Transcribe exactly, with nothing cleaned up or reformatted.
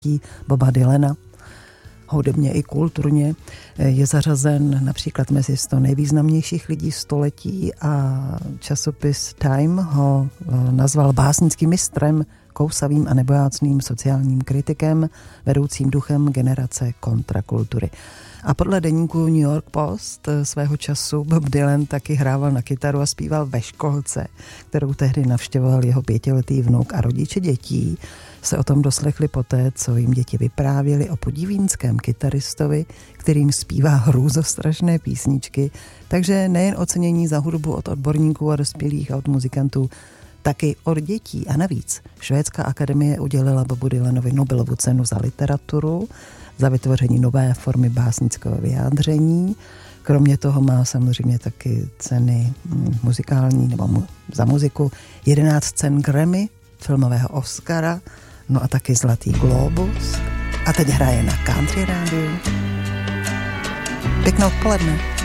Boba Dylana. Hudebně i kulturně je zařazen například mezi sto nejvýznamnějších lidí století a časopis Time ho nazval básnickým mistrem, kousavým a nebojácným sociálním kritikem, vedoucím duchem generace kontrakultury. A podle deníku New York Post svého času Bob Dylan taky hrával na kytaru a zpíval ve školce, kterou tehdy navštěvoval jeho pětiletý vnuk, a rodiče dětí se o tom doslechli poté, co jim děti vyprávěli o podivínském kytaristovi, kterým zpívá hrůzostrašné písničky, takže nejen ocenění za hudbu od odborníků a dospělých a od muzikantů, taky od dětí. A navíc Švédská akademie udělila Bobu Dylanovi Nobelovu cenu za literaturu, za vytvoření nové formy básnického vyjádření. Kromě toho má samozřejmě taky ceny muzikální nebo mu, za muziku, jedenáct cen Grammy, filmového Oscara, no a taky Zlatý glóbus. A teď hraje na Country rádiu. Pěkné odpoledne.